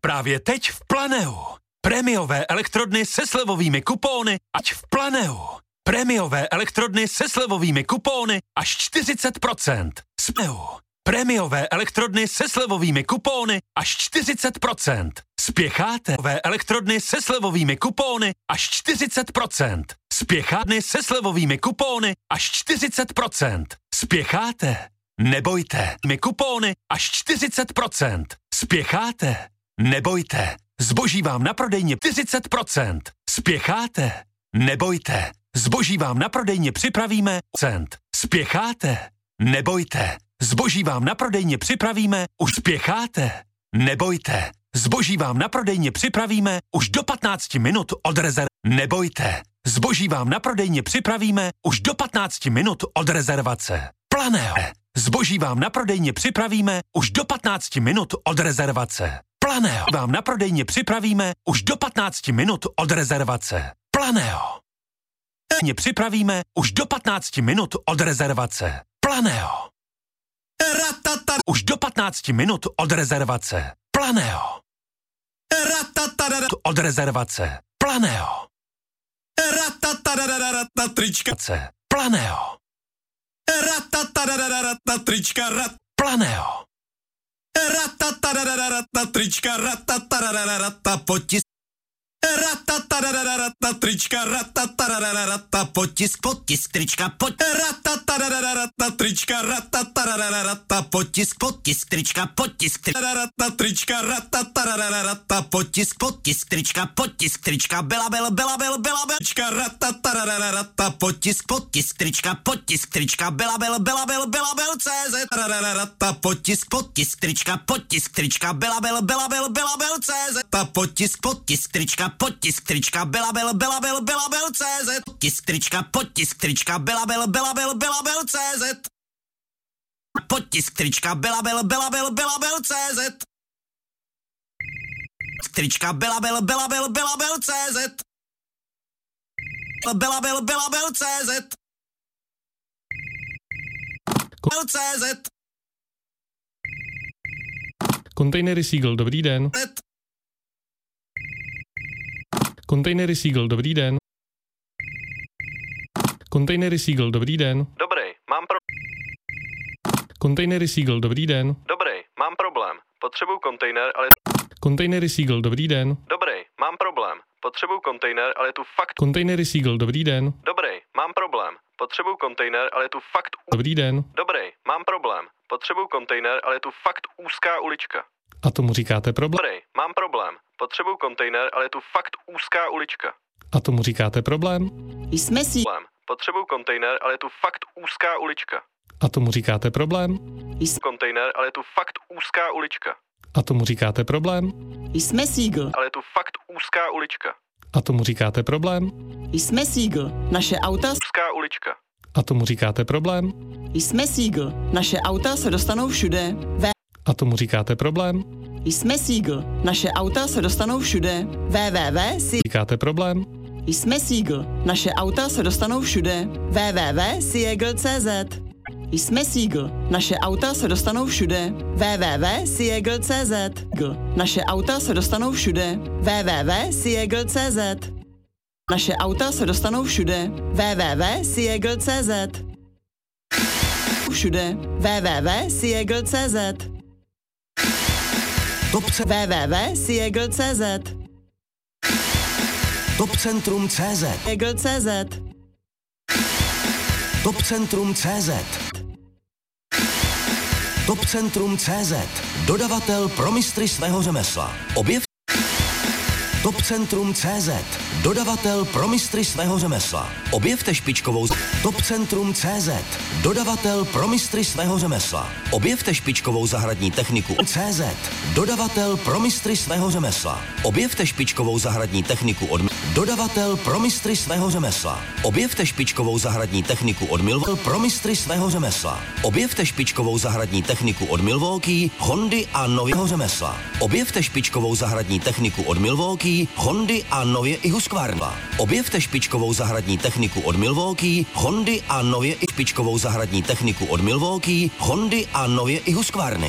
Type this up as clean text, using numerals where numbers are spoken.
právě teď v Planeu. Prémiové elektrodny se slevovými kupóny ať v Planeu. Prémiové elektrodny se slevovými kupóny až 40%. Spěu. Prémiové elektrodny se slevovými kupóny až 40%. Spěcháte? Prémiové elektrodny se slevovými kupóny až 40%. Spěcháte se slevovými kupóny až 40%. Spěcháte? Nebojte. Kupóny až 40%. Spěcháte? Nebojte. Zboží vám na prodejně 40%. Spěcháte? Nebojte. Zboží vám na prodejně připravíme cent. Spěcháte? Nebojte. Zboží vám na prodejně připravíme. Už spěcháte? Nebojte. Zboží vám na prodejně připravíme už do 15 minut od rezervace. Nebojte. Zboží vám na prodejně připravíme už do 15 minut od rezervace. Planeo. Zboží vám na prodejně připravíme už do 15 minut od rezervace. Planeo. Vám na prodejně připravíme už do 15 minut od rezervace. Planeo. Připravíme už do 15 minut od rezervace. Planeo. Už do 15 minut od rezervace. Planeo. Od rezervace. Planeo. Trička. Planeo. Trička. Planeo. Trička. Potisk. Trička. Potisk. Potisk. Trička. Trička. Potisk. Potisk. Trička. Potisk. Trička. Potisk. Potisk. Trička. Potisk. Trička. Byla. Trička. Potisk. Potisk. Trička. Potisk. Trička. Byla. CZ. Potisk. Potisk. Trička. Potisk. Trička. Byla. CZ. Potisk. Potisk. Trička. Potisk. Trička. Byla. CZ. Potisk. Trička. Potisk. Trička. Byla. CZ. Potisk. Trička. Byla. CZ. Trička. Byla. CZ. CZ. Kontejnery Seagull, dobrý den. Kontejnery Seagull, dobrý den. Kontejnery Seagull, dobrý den. Dobrý, mám Kontejnery Seagull, dobrý den. Dobrý, mám problém. Potřebuju kontejner, ale... Kontejnery Seagull, dobrý den. Dobrý, mám problém. Potřebuju kontejner, ale tu fakt... Kontejnery Seagull, dobrý den. Dobrý, mám problém. Potřebuju kontejner, ale tu fakt... Dobrý den. Dobrý, mám problém. Potřebuju kontejner, ale tu fakt úzká ulička. A tomu říkáte problém? Dobrý, mám problém. Potřebuju kontejner, ale tu fakt úzká ulička. A tomu říkáte problém? Jsme si... Potřebuju kontejner, ale tu fakt úzká ulička. A tomu říkáte problém? Kontejner, ale tu fakt úzká ulička. A tomu říkáte problém? Jsme Seagull. Ale tu fakt úzká ulička. A tomu říkáte problém? Jsme Seagull. Naše auta... Úzká ulička. A tomu říkáte problém? Jsme Seagull. Naše auta se dostanou všude. A tomu říkáte problém? Jsme Seagull. Naše auta se dostanou všude. Říkáte problém? Jsme Seagull. Naše auta se dostanou všude. www.seagull.cz. Jsme Seagull. Naše auta se dostanou všude. www.seagull.cz. Naše auta se dostanou všude. www.seagull.cz. Naše auta se dostanou všude. www.seagull.cz. Všude. www.seagull.cz. www.seagull.cz. Topcentrum.cz. Seagull.cz. Topcentrum.cz. Topcentrum.cz. Dodavatel pro mistry svého řemesla. Objev Topcentrum.cz. Dodavatel pro mistry svého řemesla. Objevte špičkovou Topcentrum.cz. Dodavatel pro mistry svého řemesla. Objevte špičkovou zahradní techniku CZ. Dodavatel pro mistry svého řemesla. Objevte špičkovou zahradní techniku od Dodavatel pro mistry svého řemesla. Objevte špičkovou zahradní techniku od Milwaukee pro mistry svého řemesla. Objevte špičkovou zahradní techniku od Milwaukee, Hondy a nového řemesla. Objevte špičkovou zahradní techniku od Milwaukee, Hondy a nově i Husqvarna. Objevte špičkovou zahradní techniku od Milwaukee, Hondy a nově i špičkovou zahradní techniku od Milwaukee, Hondy a nově i Husqvarny.